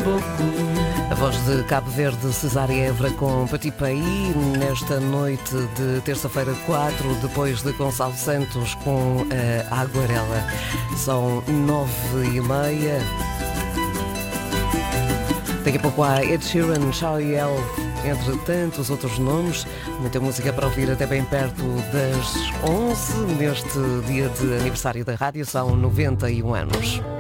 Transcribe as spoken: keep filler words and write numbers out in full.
A voz de Cabo Verde, Cesária Évora com Petit País, nesta noite de terça-feira quatro, depois de Gonçalo Santos com a Aguarela. São nove e meia. Daqui a pouco há Ed Sheeran, Shawyel, entre tantos outros nomes. Muita música para ouvir até bem perto das onze, neste dia de aniversário da rádio, são noventa e um anos.